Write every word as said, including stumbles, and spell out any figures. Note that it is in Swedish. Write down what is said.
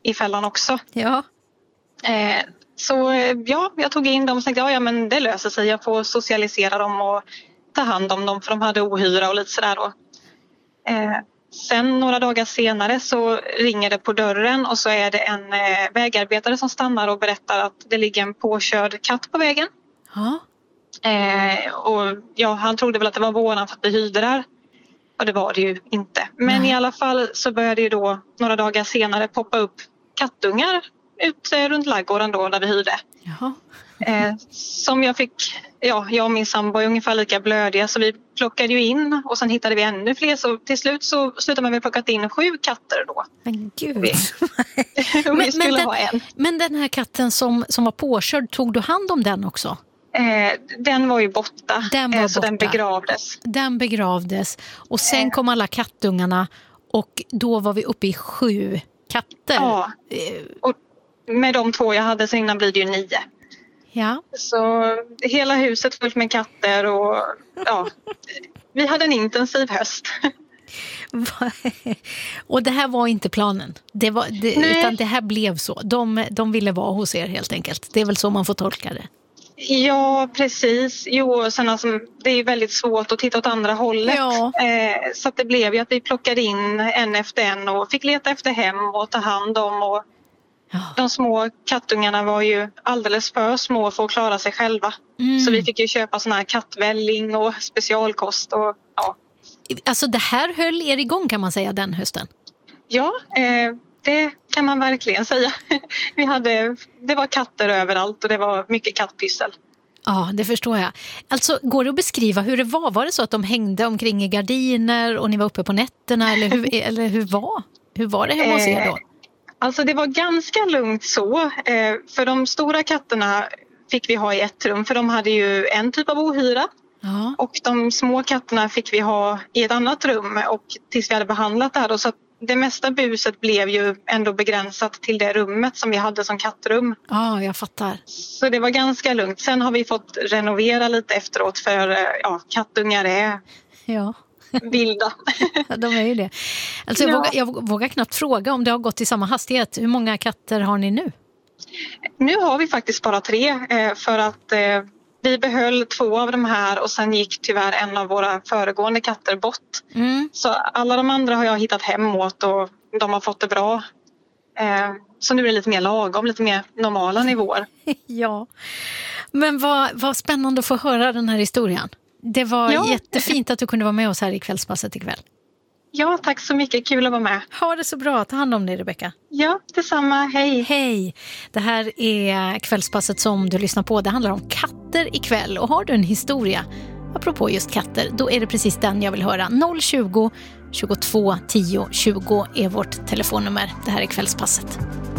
i fällan också. Ja. Eh, så ja, jag tog in dem och tänkte ja, ja men det löser sig. Jag får socialisera dem och ta hand om dem för de hade ohyra och lite sådär då. Eh, sen några dagar senare så ringer det på dörren och så är det en eh, vägarbetare som stannar och berättar att det ligger en påkörd katt på vägen. Ja. Eh, och ja, han trodde väl att det var våran för att vi hyrde där. Och det var det ju inte. Men Nej. i alla fall så började ju då några dagar senare poppa upp kattungar ut eh, runt ladugården då där vi hyrde. Jaha. Eh, som jag fick, ja, jag och min sambo är ungefär lika blödiga så vi plockade ju in och sen hittade vi ännu fler så till slut så slutade man med plockat in sju katter då. Men gud. Vi, och vi skulle men, den, ha en. men den här katten som, som var påkörd, tog du hand om den också? Eh, den var ju borta, Den var eh, så borta. den begravdes. Den begravdes och sen kom alla kattungarna och då var vi uppe i sju katter. Ja, och med de två jag hade så innan blir det ju nio. Ja. Så hela huset fullt med katter och ja, vi hade en intensiv höst. Och det här var inte planen. Det var, det, utan det här blev så. De, de ville vara hos er helt enkelt. Det är väl så man får tolka det. Ja, precis. Jo, sen alltså, det är väldigt svårt att titta åt andra hållet. Ja. Eh, så att det blev ju att vi plockade in en efter en och fick leta efter hem och ta hand om. Och Ja. de små kattungarna var ju alldeles för små för att klara sig själva. Mm. Så vi fick ju köpa sån här kattvälling och specialkost. Och, ja, Alltså det här höll er igång kan man säga den hösten. ja eh, det kan man verkligen säga. Vi hade, det var katter överallt och det var mycket kattpyssel. Ja, det förstår jag. Alltså, går det att beskriva hur det var? Var det så att de hängde omkring i gardiner och ni var uppe på nätterna? Eller hur, eller hur var? Hur var det hemma hos er då? Alltså det var ganska lugnt så. Eh, för de stora katterna fick vi ha i ett rum. För de hade ju en typ av ohyra. Ja. Och de små katterna fick vi ha i ett annat rum. Och tills vi hade behandlat det här då. Så att det mesta buset blev ju ändå begränsat till det rummet som vi hade som kattrum. Ja, jag fattar. Så det var ganska lugnt. Sen har vi fått renovera lite efteråt för ja, kattungar är Ja. vilda. De är ju det. Alltså jag, Ja. vågar, jag vågar knappt fråga om det har gått i samma hastighet. Hur många katter har ni nu? Nu har vi faktiskt bara tre eh, för att eh, vi behöll två av de här och sen gick tyvärr en av våra föregående katter bort. Mm. Så alla de andra har jag hittat hem åt och de har fått det bra. Eh, så nu är det lite mer lagom, lite mer normala nivåer. Ja, men vad, vad spännande att få höra den här historien. Det var Ja. jättefint att du kunde vara med oss här i Kvällspasset ikväll. Ja, tack så mycket. Kul att vara med. Ha det så bra. Ta hand om dig, Rebecka. Ja, detsamma. Hej. Hej! Det här är Kvällspasset som du lyssnar på. Det handlar om katter ikväll. Och har du en historia apropå just katter, då är det precis den jag vill höra. noll tjugo, tjugotvå, tio, tjugo är vårt telefonnummer. Det här är Kvällspasset.